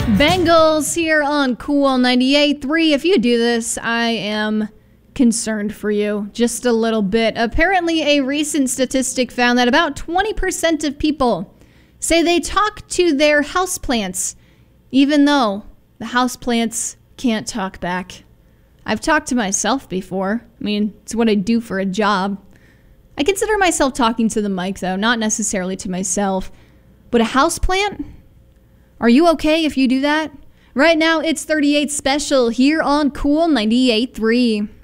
Bengals here on Cool 98.3. If you do this, I am concerned for you just a little bit. Apparently, a recent statistic found that about 20% of people say they talk to their houseplants, even though the houseplants can't talk back. I've talked to myself before. I mean, it's what I do for a job. I consider myself talking to the mic, though, not necessarily to myself. But a houseplant? Are you okay if you do that? Right now, it's 38 Special here on Cool 98.3.